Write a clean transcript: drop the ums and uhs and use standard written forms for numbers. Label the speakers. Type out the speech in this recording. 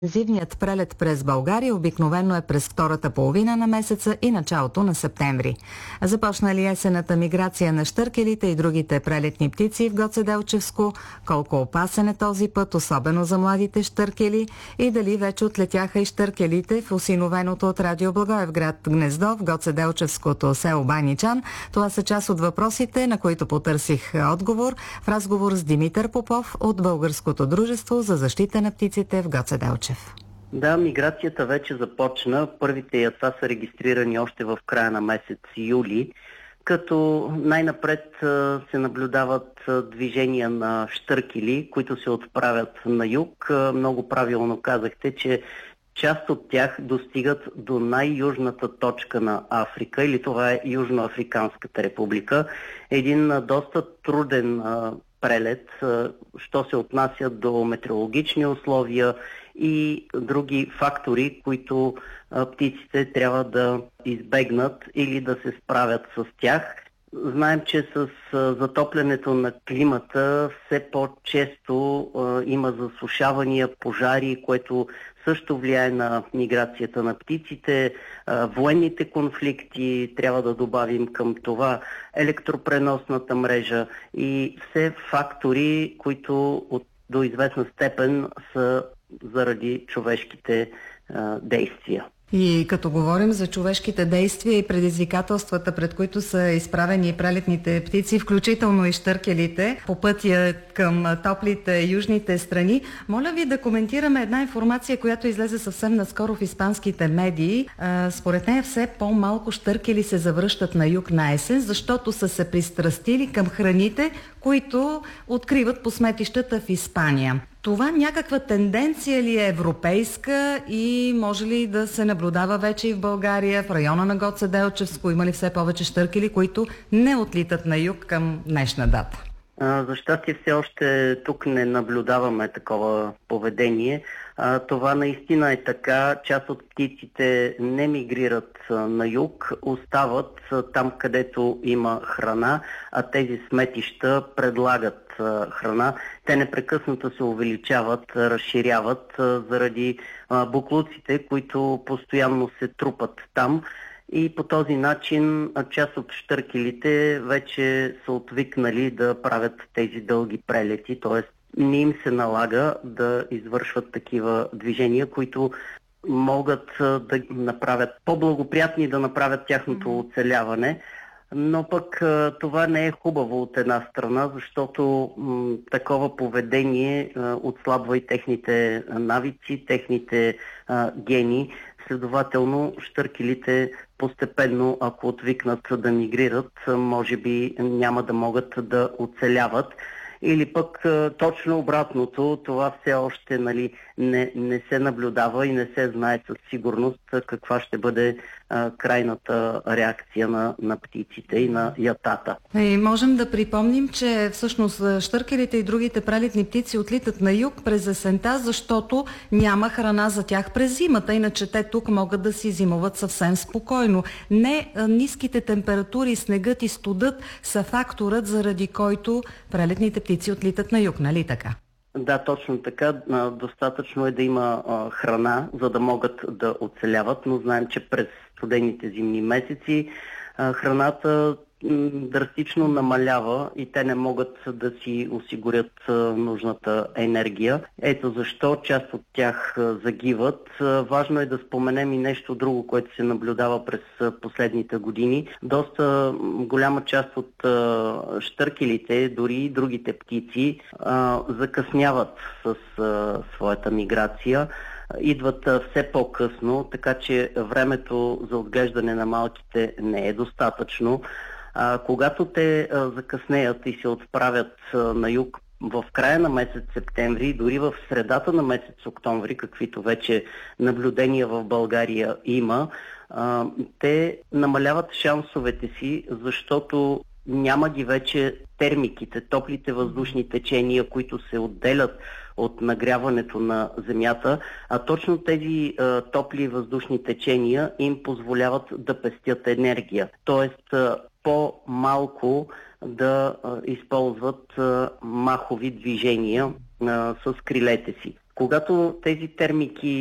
Speaker 1: Зимният прелет през България обикновено е през втората половина на месеца и началото на септември. Започна ли есената миграция на щъркелите и другите прелетни птици в Гоце Делчевско? Колко опасен е този път, особено за младите щъркели? И дали вече отлетяха и щъркелите в осиновеното от Радио Благоевград гнездо в Гоце Делчевското село Баничан? Това са част от въпросите, на които потърсих отговор в разговор с Димитър Попов от Българското дружество за защита на птиците в Гоце Делчев.
Speaker 2: Да, миграцията вече започна. Първите яйца са регистрирани още в края на месец юли, като най-напред се наблюдават движения на щъркели, които се отправят на юг. Много правилно казахте, че част от тях достигат до най-южната точка на Африка, или това е Южноафриканската република. Един доста труден прелет, що се отнася до метеорологични условия и други фактори, които птиците трябва да избегнат или да се справят с тях. Знаем, че с затоплянето на климата все по-често има засушавания, пожари, което също влияе на миграцията на птиците. Военните конфликти трябва да добавим към това, електропреносната мрежа и все фактори, които до известна степен са заради човешките действия.
Speaker 1: И като говорим за човешките действия и предизвикателствата, пред които са изправени прелетните птици, включително и щъркелите, по пътя към топлите южните страни, моля ви да коментираме една информация, която излезе съвсем наскоро в испанските медии. Според нея все по-малко щъркели се завръщат на юг на есен, защото са се пристрастили към храните, които откриват по сметищата в Испания. Това някаква тенденция ли е европейска и може ли да се наблюдава вече и в България, в района на Гоце Делчевско? Има ли все повече щъркели, които не отлитат на юг към днешна дата?
Speaker 2: За щастие все още тук не наблюдаваме такова поведение. Това наистина е така. Част от птиците не мигрират на юг, остават там, където има храна, а тези сметища предлагат храна. Те непрекъснато се увеличават, разширяват заради боклуците, които постоянно се трупат там. И по този начин част от щъркелите вече са отвикнали да правят тези дълги прелети, т.е. не им се налага да извършват такива движения, които могат да направят по-благоприятни, да направят тяхното оцеляване. Но пък това не е хубаво от една страна, защото такова поведение отслабва и техните навици, техните гени. Следователно, щъркелите постепенно, ако отвикнат да мигрират, може би няма да могат да оцеляват. Или пък точно обратното, това все още не се наблюдава и не се знае със сигурност каква ще бъде крайната реакция на птиците и на ятата.
Speaker 1: И можем да припомним, че всъщност щъркелите и другите прелетни птици отлитат на юг през есента, защото няма храна за тях през зимата, иначе те тук могат да си зимуват съвсем спокойно. Не ниските температури, снегът и студът са факторът, заради който прелетните птици отлитат на юг, нали така?
Speaker 2: Да, точно така. Достатъчно е да има храна, за да могат да оцеляват, но знаем, че през студените зимни месеци храната драстично намалява и те не могат да си осигурят нужната енергия. Ето защо част от тях загиват. Важно е да споменем и нещо друго, което се наблюдава през последните години. Доста голяма част от щъркелите, дори и другите птици, закъсняват с своята миграция. Идват все по-късно, така че времето за отглеждане на малките не е достатъчно. Когато те закъснеят и се отправят на юг в края на месец септември, дори в средата на месец октомври, каквито вече наблюдения в България има, те намаляват шансовете си, защото няма ги вече термиките, топлите въздушни течения, които се отделят от нагряването на Земята, а точно тези топли въздушни течения им позволяват да пестят енергия. Тоест по-малко да използват махови движения с крилете си. Когато тези термики